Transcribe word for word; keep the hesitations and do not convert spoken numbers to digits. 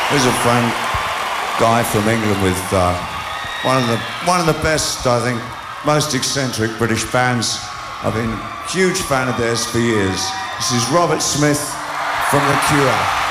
Here's a friend, guy from England with uh, one of the one of the best, I think, most eccentric British bands. I've been a huge fan of theirs for years. This is Robert Smith from The Cure.